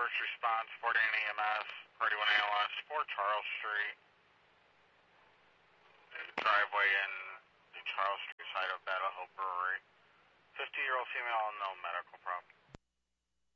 first response, 49 EMS, 41 ALS, 4 Charles Street. Driveway in the Charles Street side of Battle Hill Brewery. 50-year-old female, no medical problem.